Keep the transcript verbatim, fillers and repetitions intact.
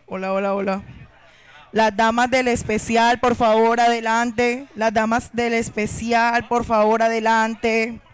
Hola, hola, hola. Las damas del especial, por favor, adelante. Las damas del especial, por favor, adelante.